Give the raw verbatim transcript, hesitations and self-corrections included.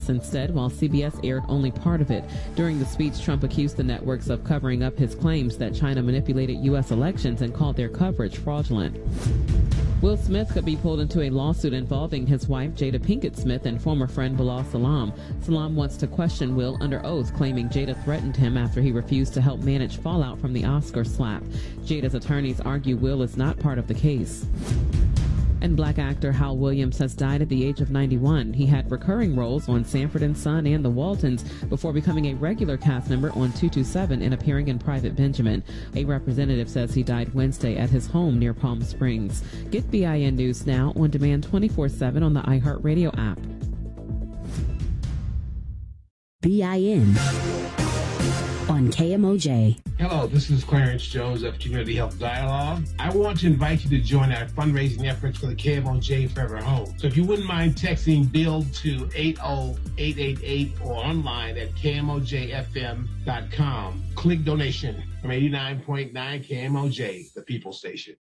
instead, while C B S aired only part of it. During the speech, Trump accused the networks of covering up his claims that China manipulated U S elections and called their coverage fraudulent. Will Smith could be pulled into a lawsuit involving his wife, Jada Pinkett Smith, and former friend Bilal Salam. Salam wants to question Will under oath, claiming Jada threatened him after he refused to help manage fallout from the Oscar slap. Jada's attorneys argue Will is not part of the case. And black actor Hal Williams has died at the age of ninety-one. He had recurring roles on Sanford and Son and The Waltons before becoming a regular cast member on two two seven and appearing in Private Benjamin. A representative says he died Wednesday at his home near Palm Springs. Get B I N News now on demand twenty-four seven on the iHeartRadio app. B I N on K M O J. Hello, this is Clarence Jones of Community Health Dialogue. I want to invite you to join our fundraising efforts for the K M O J Forever Home. So if you wouldn't mind texting BUILD to eight oh eight eight eight or online at K M O J F M dot com. Click donation from eighty-nine point nine K M O J, the People Station.